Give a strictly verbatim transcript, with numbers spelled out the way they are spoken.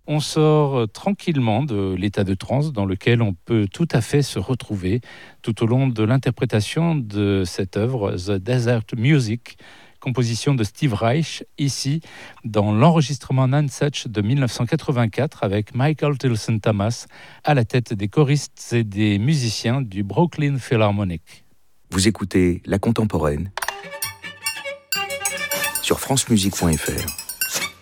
On sort euh, tranquillement de l'état de transe dans lequel on peut tout à fait se retrouver tout au long de l'interprétation de cette œuvre, The Desert Music, composition de Steve Reich, ici dans l'enregistrement Nonesuch de dix-neuf cent quatre-vingt-quatre avec Michael Tilson Thomas à la tête des choristes et des musiciens du Brooklyn Philharmonic. Vous écoutez La Contemporaine sur francemusique point f r.